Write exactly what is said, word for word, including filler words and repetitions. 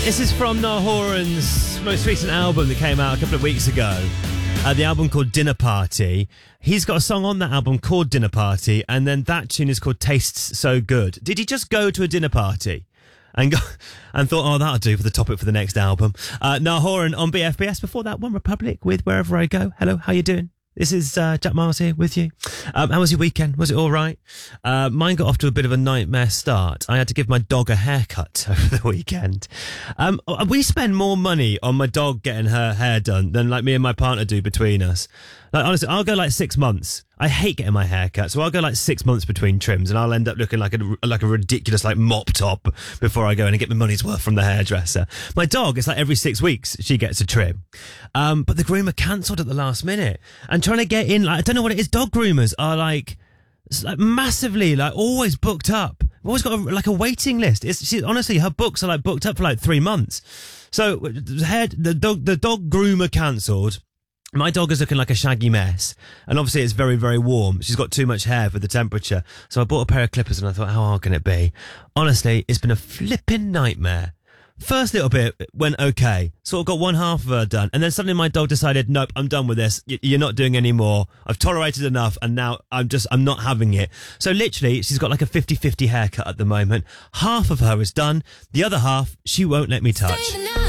This is from Niall Horan's most recent album that came out a couple of weeks ago. Uh, the album called Dinner Party. He's got a song on that album called Dinner Party, and then that tune is called Tastes So Good. Did he just go to a dinner party and go and thought, oh, that'll do for the topic for the next album? Uh, Niall Horan on B F B S. Before that, One Republic with Wherever I Go. Hello, how you doing? This is uh, Jack Miles here with you. Um, how was your weekend? Was it all right? Uh, mine got off to a bit of a nightmare start. I had to give my dog a haircut over the weekend. Um, we spend more money on my dog getting her hair done than like me and my partner do between us. Like honestly, I'll go like six months. I hate getting my hair cut, so I'll go like six months between trims, and I'll end up looking like a like a ridiculous like mop top before I go in and get my money's worth from the hairdresser. My dog, it's like every six weeks she gets a trim, um, but the groomer cancelled at the last minute, and trying to get in, like I don't know what it is. Dog groomers are like, like massively like always booked up. We've always got a, like a waiting list. It's she, honestly her books are like booked up for like three months. So the head the dog the dog groomer cancelled. My dog is looking like a shaggy mess, and obviously it's very, very warm. She's got too much hair for the temperature. So I bought a pair of clippers and I thought, how hard can it be? Honestly, it's been a flipping nightmare. First little bit went okay. Sort of got one half of her done. And then suddenly my dog decided, nope, I'm done with this. Y- you're not doing any more. I've tolerated enough and now I'm just, I'm not having it. So literally, she's got like a fifty-fifty haircut at the moment. Half of her is done. The other half, she won't let me touch.